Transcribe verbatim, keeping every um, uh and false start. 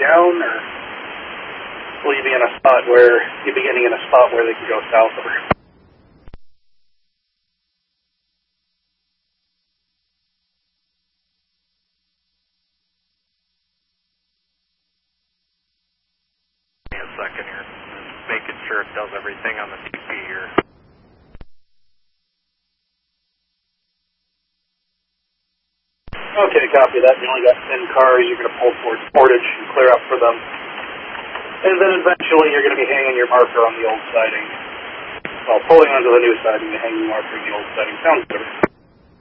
down, or will you be in a spot where you're beginning in a spot where they can go south of her? A second here, just making sure it does everything on the T P here. Okay, copy that. You only got ten cars. You're going to pull towards Portage and clear up for them. And then eventually you're going to be hanging your marker on the old siding. Well, pulling onto the new siding and hanging your marker on the old siding. Sounds good.